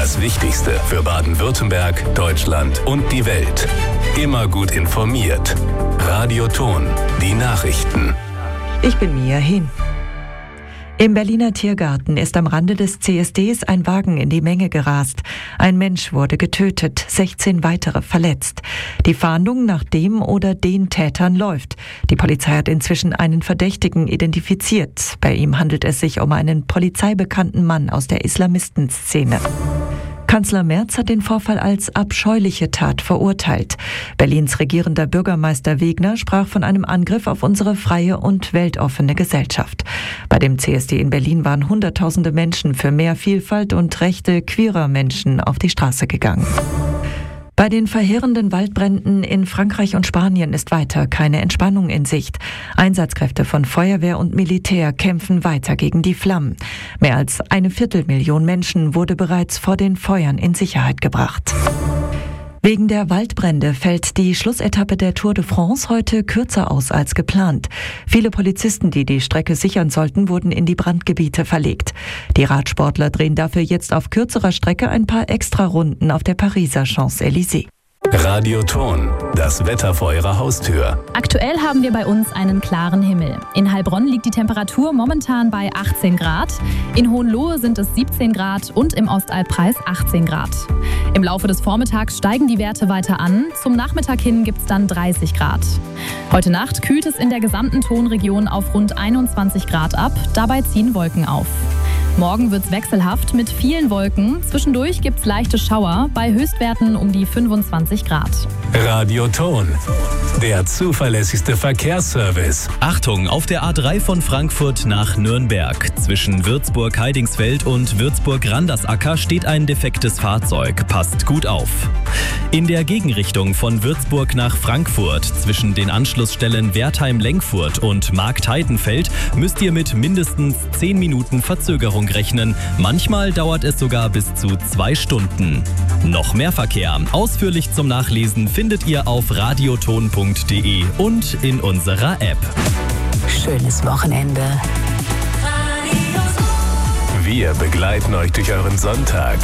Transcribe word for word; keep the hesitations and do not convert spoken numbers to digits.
Das Wichtigste für Baden-Württemberg, Deutschland und die Welt. Immer gut informiert. Radio Ton, die Nachrichten. Ich bin Mia Hin. Im Berliner Tiergarten ist am Rande des C S Ds ein Wagen in die Menge gerast. Ein Mensch wurde getötet, sechzehn weitere verletzt. Die Fahndung nach dem oder den Tätern läuft. Die Polizei hat inzwischen einen Verdächtigen identifiziert. Bei ihm handelt es sich um einen polizeibekannten Mann aus der Islamistenszene. Kanzler Merz hat den Vorfall als abscheuliche Tat verurteilt. Berlins regierender Bürgermeister Wegner sprach von einem Angriff auf unsere freie und weltoffene Gesellschaft. Bei dem C S D in Berlin waren Hunderttausende Menschen für mehr Vielfalt und Rechte queerer Menschen auf die Straße gegangen. Bei den verheerenden Waldbränden in Frankreich und Spanien ist weiter keine Entspannung in Sicht. Einsatzkräfte von Feuerwehr und Militär kämpfen weiter gegen die Flammen. Mehr als eine Viertelmillion Menschen wurde bereits vor den Feuern in Sicherheit gebracht. Wegen der Waldbrände fällt die Schlussetappe der Tour de France heute kürzer aus als geplant. Viele Polizisten, die die Strecke sichern sollten, wurden in die Brandgebiete verlegt. Die Radsportler drehen dafür jetzt auf kürzerer Strecke ein paar Extrarunden auf der Pariser Champs-Élysées. Radio Ton, das Wetter vor Ihrer Haustür. Aktuell haben wir bei uns einen klaren Himmel. In Heilbronn liegt die Temperatur momentan bei achtzehn Grad. In Hohenlohe sind es siebzehn Grad und im Ostalbkreis achtzehn Grad. Im Laufe des Vormittags steigen die Werte weiter an. Zum Nachmittag hin gibt es dann dreißig Grad. Heute Nacht kühlt es in der gesamten Tonregion auf rund einundzwanzig Grad ab. Dabei ziehen Wolken auf. Morgen wird's wechselhaft mit vielen Wolken. Zwischendurch gibt's leichte Schauer bei Höchstwerten um die fünfundzwanzig Grad. Radio Ton, der zuverlässigste Verkehrsservice. Achtung, auf der A drei von Frankfurt nach Nürnberg. Zwischen Würzburg-Heidingsfeld und Würzburg-Randersacker steht ein defektes Fahrzeug. Passt gut auf. In der Gegenrichtung von Würzburg nach Frankfurt zwischen den Anschlussstellen Wertheim-Lenkfurt und Markt-Heidenfeld müsst ihr mit mindestens zehn Minuten Verzögerung rechnen. Manchmal dauert es sogar bis zu zwei Stunden. Noch mehr Verkehr. Ausführlich zum Nachlesen findet ihr auf radioton punkt de und in unserer App. Schönes Wochenende. Wir begleiten euch durch euren Sonntag.